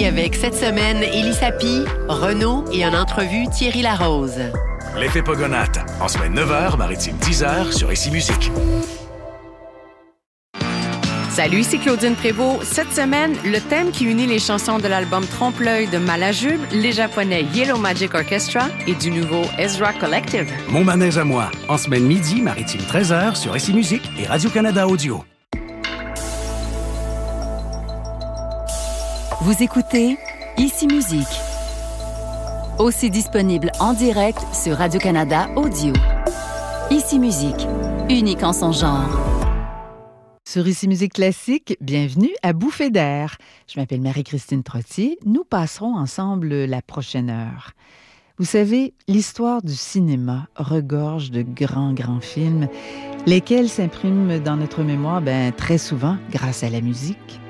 Paris avec cette semaine Élie Sapi, Renaud et en entrevue Thierry Larose. L'effet Pogonate, en semaine 9h, maritime 10h sur Ici Musique. Salut, ici Claudine Prévost. Cette semaine, le thème qui unit les chansons de l'album Trompe-l'œil de Malajube, les Japonais Yellow Magic Orchestra et du nouveau Ezra Collective. Mon manège à moi, en semaine midi, maritime 13h sur Ici Musique et Radio-Canada Audio. Vous écoutez Ici Musique. Aussi disponible en direct sur Radio-Canada Audio. Ici Musique, unique en son genre. Sur Ici Musique Classique, bienvenue à Bouffée d'air. Je m'appelle Marie-Christine Trottier. Nous passerons ensemble la prochaine heure. Vous savez, l'histoire du cinéma regorge de grands films, lesquels s'impriment dans notre mémoire très souvent grâce à la musique.